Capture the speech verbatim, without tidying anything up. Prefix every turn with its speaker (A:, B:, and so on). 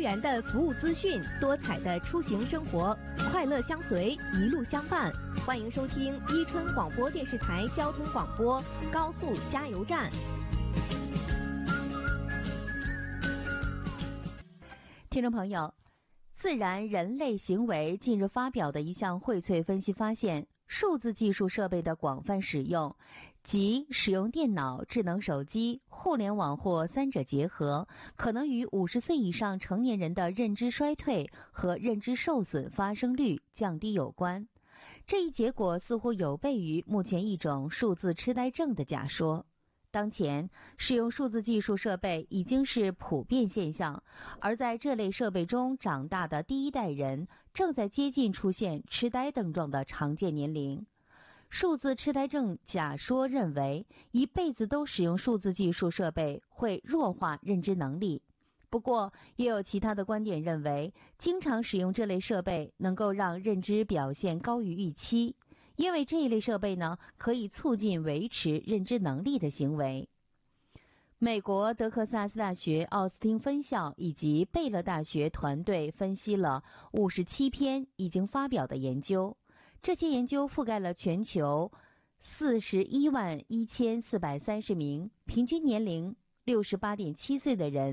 A: 元的服务资讯，多彩的出行生活，快乐相随，一路相伴。欢迎收听伊春广播电视台交通广播高速加油站。
B: 听众朋友，自然人类行为近日发表的一项荟萃分析发现，数字技术设备的广泛使用，即使用电脑、智能手机、互联网或三者结合，可能与五十岁以上成年人的认知衰退和认知受损发生率降低有关。这一结果似乎有悖于目前一种数字痴呆症的假说。当前，使用数字技术设备已经是普遍现象，而在这类设备中长大的第一代人正在接近出现痴呆症状的常见年龄。数字痴呆症假说认为，一辈子都使用数字技术设备会弱化认知能力。不过，也有其他的观点认为，经常使用这类设备能够让认知表现高于预期。因为这一类设备呢，可以促进维持认知能力的行为。美国德克萨斯大学奥斯汀分校以及贝勒大学团队分析了五十七篇已经发表的研究，这些研究覆盖了全球四十一万一千四百三十名平均年龄六十八点七岁的人